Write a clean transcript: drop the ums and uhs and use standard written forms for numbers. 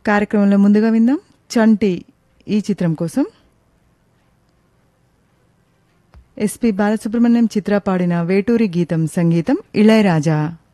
కార్యక్రమంలో ముందుగా విందాం చంటి ఈ చిత్రం కోసం ఎస్పి బాలసుబ్రహ్మణ్యం చిత్ర పాడిన వేటూరి గీతం సంగీతం ఇళయరాజా.